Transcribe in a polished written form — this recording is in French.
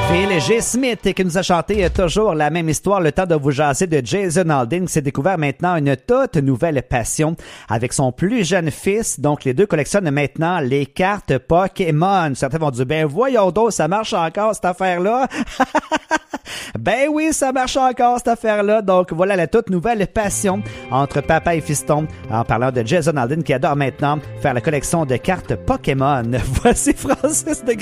Phil G. Smith qui nous a chanté toujours la même histoire, le temps de vous jaser de Jason Aldean qui s'est découvert maintenant une toute nouvelle passion avec son plus jeune fils. Donc les deux collectionnent maintenant les cartes Pokémon. Certains vont dire, ben voyons donc, ça marche encore cette affaire-là. Ben oui, ça marche encore cette affaire-là. Donc voilà la toute nouvelle passion entre papa et fiston en parlant de Jason Aldean qui adore maintenant faire la collection de cartes Pokémon. Voici Francis de